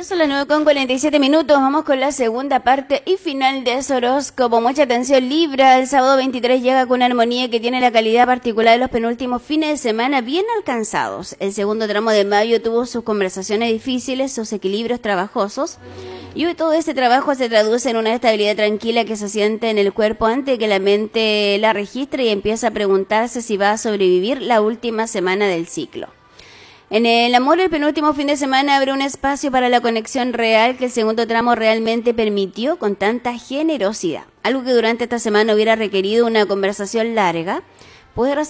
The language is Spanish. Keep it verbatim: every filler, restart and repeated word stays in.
Ya son las nueve con cuarenta y siete minutos, vamos con la segunda parte y final de ese horóscopo. Mucha atención Libra, el sábado veintitrés llega con una armonía que tiene la calidad particular de los penúltimos fines de semana bien alcanzados. El segundo tramo de mayo tuvo sus conversaciones difíciles, sus equilibrios trabajosos y hoy todo ese trabajo se traduce en una estabilidad tranquila que se siente en el cuerpo antes de que la mente la registre y empieza a preguntarse si va a sobrevivir la última semana del ciclo. En el amor, el penúltimo fin de semana abre un espacio para la conexión real que el segundo tramo realmente permitió con tanta generosidad. Algo que durante esta semana hubiera requerido una conversación larga, puede